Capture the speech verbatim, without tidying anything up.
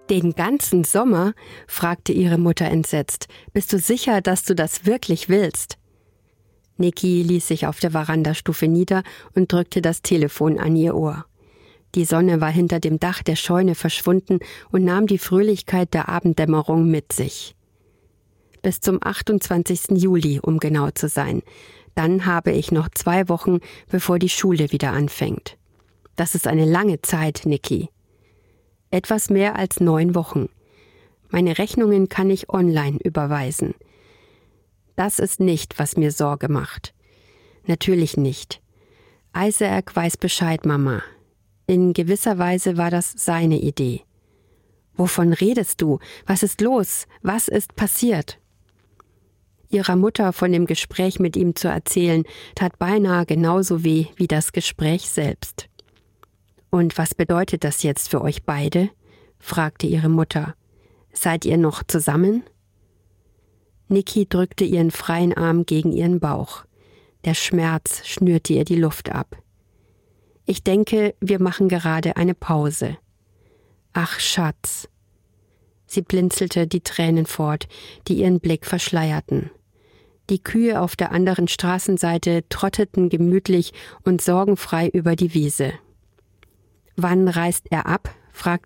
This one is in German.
»Den ganzen Sommer?« fragte ihre Mutter entsetzt. »Bist du sicher, dass du das wirklich willst?« Niki ließ sich auf der Verandastufe nieder und drückte das Telefon an ihr Ohr. Die Sonne war hinter dem Dach der Scheune verschwunden und nahm die Fröhlichkeit der Abenddämmerung mit sich. Bis zum achtundzwanzigsten Juli, um genau zu sein. Dann habe ich noch zwei Wochen, bevor die Schule wieder anfängt. Das ist eine lange Zeit, Niki. Etwas mehr als neun Wochen. Meine Rechnungen kann ich online überweisen. Das ist nicht, was mir Sorge macht. Natürlich nicht. Isaac weiß Bescheid, Mama. In gewisser Weise war das seine Idee. Wovon redest du? Was ist los? Was ist passiert? Ihrer Mutter von dem Gespräch mit ihm zu erzählen, tat beinahe genauso weh wie das Gespräch selbst. »Und was bedeutet das jetzt für euch beide?« fragte ihre Mutter. »Seid ihr noch zusammen?« Niki drückte ihren freien Arm gegen ihren Bauch. Der Schmerz schnürte ihr die Luft ab. »Ich denke, wir machen gerade eine Pause.« »Ach, Schatz!« Sie blinzelte die Tränen fort, die ihren Blick verschleierten. Die Kühe auf der anderen Straßenseite trotteten gemütlich und sorgenfrei über die Wiese. »Wann reist er ab?« fragte